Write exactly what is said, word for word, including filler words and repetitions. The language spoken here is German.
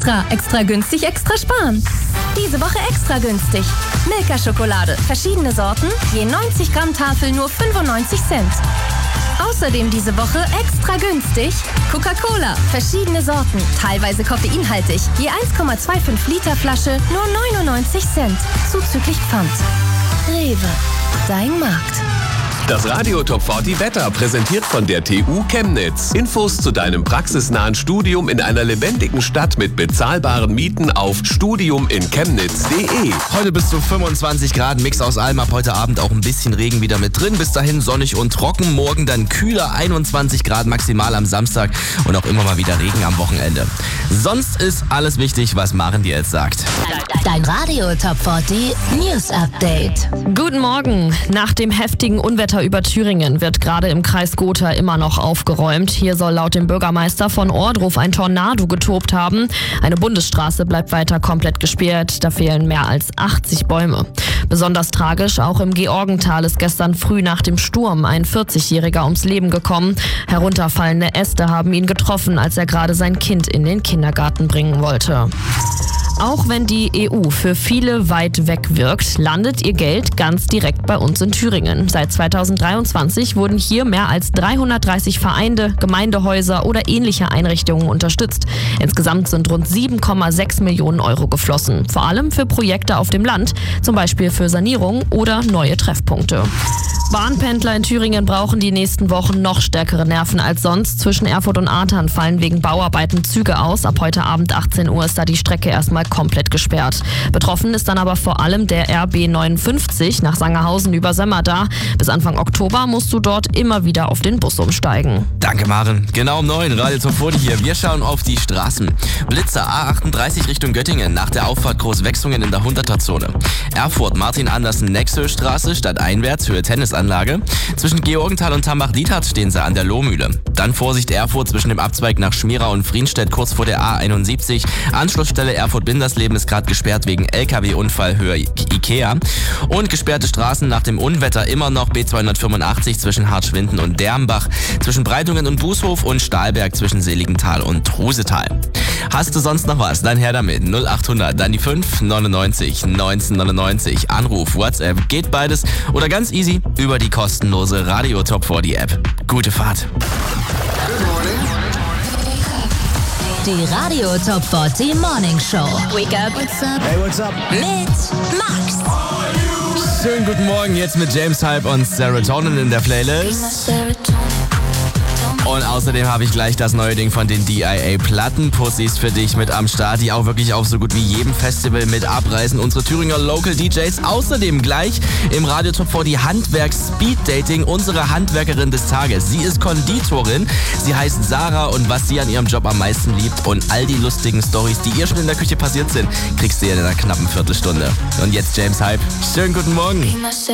Extra, extra günstig, extra sparen. Diese Woche extra günstig. Milka-Schokolade, verschiedene Sorten, je neunzig Gramm Tafel nur fünfundneunzig Cent. Außerdem diese Woche extra günstig Coca-Cola, verschiedene Sorten, teilweise koffeinhaltig, je eins Komma fünfundzwanzig Liter Flasche nur neunundneunzig Cent, zuzüglich Pfand. Rewe, dein Markt. Das Radio Top vierzig Wetter präsentiert von der T U Chemnitz. Infos zu deinem praxisnahen Studium in einer lebendigen Stadt mit bezahlbaren Mieten auf studium in chemnitz punkt de. Heute bis zu fünfundzwanzig Grad, Mix aus allem, ab heute Abend auch ein bisschen Regen wieder mit drin. Bis dahin sonnig und trocken, morgen dann kühler, einundzwanzig Grad maximal am Samstag und auch immer mal wieder Regen am Wochenende. Sonst ist alles wichtig, was Maren dir jetzt sagt. Dein Radio Top vierzig News Update. Guten Morgen. Nach dem heftigen Unwetter über Thüringen wird gerade im Kreis Gotha immer noch aufgeräumt. Hier soll laut dem Bürgermeister von Ohrdruf ein Tornado getobt haben. Eine Bundesstraße bleibt weiter komplett gesperrt. Da fehlen mehr als achtzig Bäume. Besonders tragisch, auch im Georgental ist gestern früh nach dem Sturm ein vierzigjähriger ums Leben gekommen. Herunterfallende Äste haben ihn getroffen, als er gerade sein Kind in den Kindergarten bringen wollte. Auch wenn die E U für viele weit weg wirkt, landet ihr Geld ganz direkt bei uns in Thüringen. Seit zweitausenddreiundzwanzig wurden hier mehr als dreihundertdreißig Vereine, Gemeindehäuser oder ähnliche Einrichtungen unterstützt. Insgesamt sind rund sieben Komma sechs Millionen Euro geflossen. Vor allem für Projekte auf dem Land, zum Beispiel für Sanierung oder neue Treffpunkte. Bahnpendler in Thüringen brauchen die nächsten Wochen noch stärkere Nerven als sonst. Zwischen Erfurt und Ahrtal fallen wegen Bauarbeiten Züge aus. Ab heute Abend achtzehn Uhr ist da die Strecke erstmal komplett gesperrt. Betroffen ist dann aber vor allem der R B neunundfünfzig nach Sangerhausen über Sömmerda. Bis Anfang Oktober musst du dort immer wieder auf den Bus umsteigen. Danke, Maren. Genau um neun, Radio Top vierzig hier. Wir schauen auf die Straßen. Blitzer A achtunddreißig Richtung Göttingen, nach der Auffahrt Großwechsungen in der hunderter-Zone. Erfurt, Martin-Andersen-Nexö-Straße, stadteinwärts, Höhe Tennisanlage. Zwischen Georgental und Tambach-Diethardt stehen sie an der Lohmühle. Dann Vorsicht Erfurt zwischen dem Abzweig nach Schmira und Frienstedt kurz vor der A einundsiebzig. Anschlussstelle Erfurt-Bindersleben ist gerade gesperrt wegen L K W-Unfall Höhe Ikea. Und gesperrte Straßen nach dem Unwetter immer noch B zweihundertfünfundachtzig zwischen Hartschwinden und Dermbach, zwischen Breitungen und Bußhof und Stahlberg zwischen Seligenthal und Trusetal. Hast du sonst noch was? Dann her damit. null achthundert, dann die fünf neunundneunzig neunzehnhundertneunundneunzig. Anruf, WhatsApp, geht beides oder ganz easy über die kostenlose Radio Top vierzig App. Gute Fahrt. Die Radio Top vierzig Morning Show. Wake up. What's up? Hey, what's up? Mit Max. Schönen guten Morgen jetzt mit James Hype und Serotonin in der Playlist. Und außerdem habe ich gleich das neue Ding von den D I A Plattenpussys für dich mit am Start, die auch wirklich auf so gut wie jedem Festival mit abreißen. Unsere Thüringer Local D Js. Außerdem gleich im Radio Top vierzig Handwerk Speed Dating unsere Handwerkerin des Tages. Sie ist Konditorin, sie heißt Sarah und was sie an ihrem Job am meisten liebt und all die lustigen Storys, die ihr schon in der Küche passiert sind, kriegst du ja in einer knappen Viertelstunde. Und jetzt James Hype. Schönen guten Morgen.